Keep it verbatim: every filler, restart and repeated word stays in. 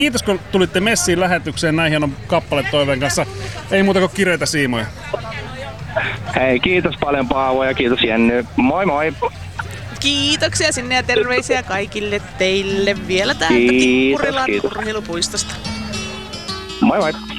Kiitos kun tulitte messiin lähetykseen näin hienon kappaletoiveen kanssa. Ei muuta kuin kireitä siimoja. Hei, kiitos paljon Paavo ja kiitos Jenny. Moi moi! Kiitoksia sinne ja terveisiä kaikille teille vielä täältä Kiitos, Tikkurilan kiitos. urheilupuistosta. Moi moi!